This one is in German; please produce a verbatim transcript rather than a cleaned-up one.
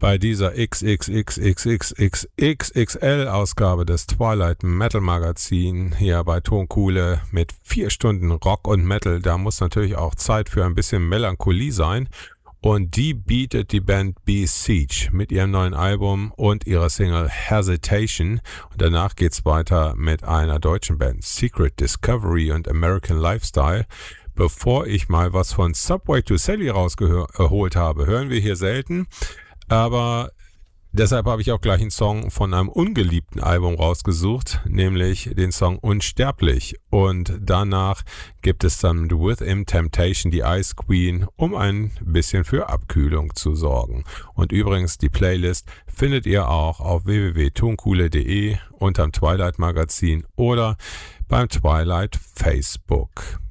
bei dieser X X X X X X X X L-Ausgabe des Twilight Metal Magazin hier bei Tonkuhle mit vier Stunden Rock und Metal. Da muss natürlich auch Zeit für ein bisschen Melancholie sein. Und die bietet die Band Besiege mit ihrem neuen Album und ihrer Single Hesitation. Und danach geht's weiter mit einer deutschen Band, Secret Discovery und American Lifestyle. Bevor ich mal was von Subway to Sally rausgeholt habe, hören wir hier selten. Aber deshalb habe ich auch gleich einen Song von einem ungeliebten Album rausgesucht, nämlich den Song Unsterblich. Und danach gibt es dann Within Temptation, die Ice Queen, um ein bisschen für Abkühlung zu sorgen. Und übrigens, die Playlist findet ihr auch auf w w w punkt tonkuhle punkt de unterm Twilight Magazin oder beim Twilight Facebook.